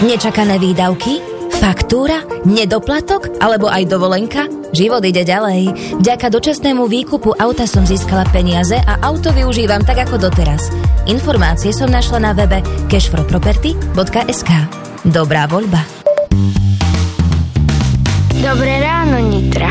Nečakané výdavky? Faktúra? Nedoplatok? Alebo aj dovolenka? Život ide ďalej. Vďaka dočasnému výkupu auta som získala peniaze a auto využívam tak ako doteraz. Informácie som našla na webe cashforproperty.sk. Dobrá voľba. Dobré ráno, Nitra.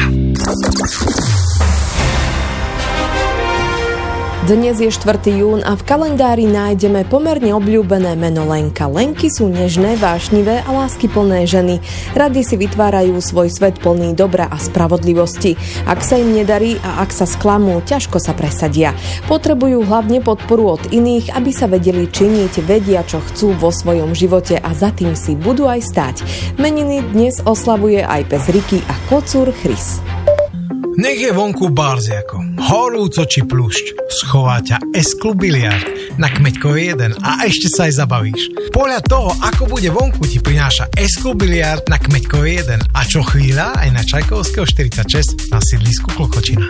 Dnes je 4. jún a v kalendári nájdeme pomerne obľúbené meno Lenka. Lenky sú nežné, vášnivé a láskyplné ženy. Rady si vytvárajú svoj svet plný dobra a spravodlivosti. Ak sa im nedarí a ak sa sklamú, ťažko sa presadia. Potrebujú hlavne podporu od iných, aby sa vedeli činiť, vedia, čo chcú vo svojom živote a za tým si budú aj stáť. Meniny dnes oslavuje aj pes Riky a kocúr Chris. Nech je vonku barziako, horúco či pľúšť, schová ťa S-klub biliard na Kmeďko 1 a ešte sa aj zabavíš. Podľa toho, ako bude vonku, ti prináša S-klub biliard na Kmeďko 1 a čo chvíľa aj na Čajkovského 46 na sídlisku Klokočina.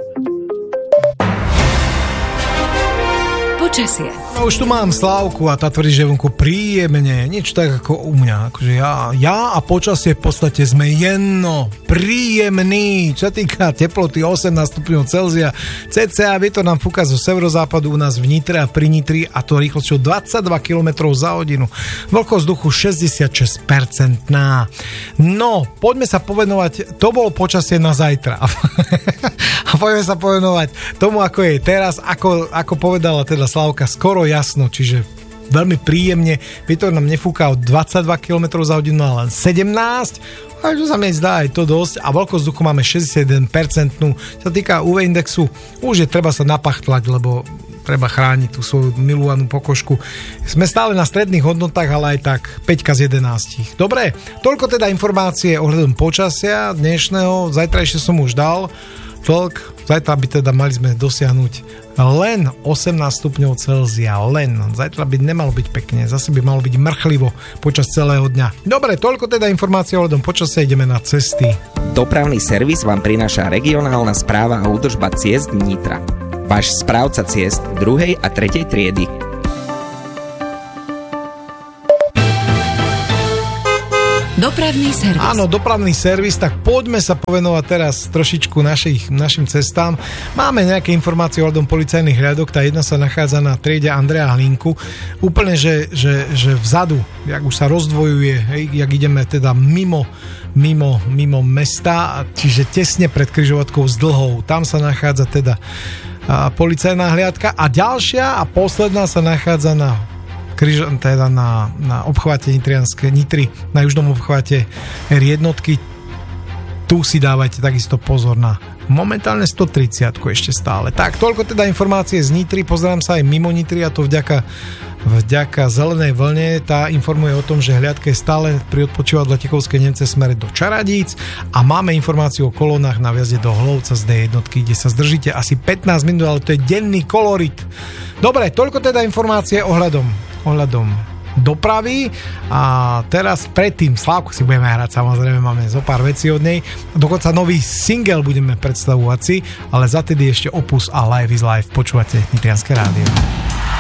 Počasie. No už tu mám Slávku a tá tvrdí, že vonku príjemne, niečo tak ako u mňa. Akože ja a počasie v podstate sme jedno, príjemný. Čo týka teploty 18 stupňov Celzia, cca vietor nám fúka zo severozápadu u nás v Nitre a pri Nitri a to rýchlosťou 22 km za hodinu. Vlhkosť vzduchu 66%. No, poďme sa povenovať, to bolo počasie na zajtra. A poďme sa povenovať tomu, ako je teraz, ako povedala teda Slávka, skoro jasno, čiže veľmi príjemne, vietor nám nefúka od 22 km za hodinu, ale len 17, a čo sa mi zdá aj to dosť, a veľkosť vzduchu máme 61%. Čo sa týka UV indexu, už je treba sa napachtlať, lebo treba chrániť tú svoju milovanú pokožku. Sme stále na stredných hodnotách, ale aj tak 5 z 11. Dobre, toľko teda informácie ohľadom počasia dnešného, zajtrajšie som už dal. Zajtra by teda mali sme dosiahnuť len 18 stupňov Celzia, len. Zajtra by nemalo byť pekne, zase by malo byť mrchlivo počas celého dňa. Dobre, toľko teda informácie ohľadom počasia, ideme na cesty. Dopravný servis vám prináša regionálna správa a údržba ciest Nitra. Váš správca ciest 2. a 3. triedy. Dopravný servis. Áno, dopravný servis, tak poďme sa povenovať teraz trošičku našim cestám. Máme nejaké informácie ohľadom policajných hliadok, tá jedna sa nachádza na triede Andreja Hlinku. Úplne, že vzadu, jak už sa rozdvojuje, hej, jak ideme teda mimo mesta, čiže tesne pred križovatkou s Dlhou. Tam sa nachádza teda policajná hliadka a ďalšia a posledná sa nachádza na obchvate Nitry, na južnom obchvate R1. Tu si dávajte takisto pozor na momentálne 130 ešte stále. Tak, toľko teda informácie z Nitry, pozerám sa aj mimo Nitry a to vďaka zelenej vlne. Tá informuje o tom, že hliadka je stále pri odpočívadle Tichovskej Nemce smere do Čaradíc a máme informáciu o kolónach na vjazde do Hlovca z D1, kde sa zdržíte asi 15 minút, ale to je denný kolorit. Dobre, toľko teda informácie ohľadom dopravy a teraz predtým Slávku si budeme hrať, samozrejme máme zo pár vecí od nej, dokonca nový single budeme predstavovať si, ale zatedy ešte Opus a Life is Life. Počúvate Nitrianske rádio.